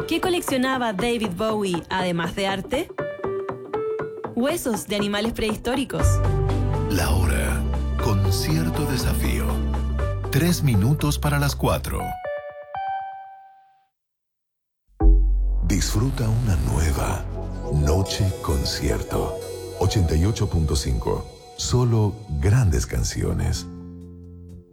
¿Qué coleccionaba David Bowie además de arte? Huesos de animales prehistóricos. La hora, con cierto desafío. 3 minutos para las 4. Disfruta una nueva Noche Concierto. 88.5. Solo grandes canciones.